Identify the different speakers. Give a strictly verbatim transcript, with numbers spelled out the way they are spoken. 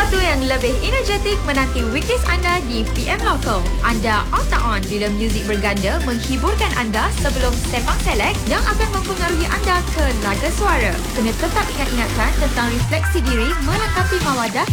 Speaker 1: Waktu yang lebih energetik menanti weekdays anda di P M Local. Anda on tak on bila muzik berganda menghiburkan anda sebelum Sepang Select yang akan mempengaruhi anda ke laga suara. Kena tetap ingat-ingatkan tentang refleksi diri melengkapi mawadah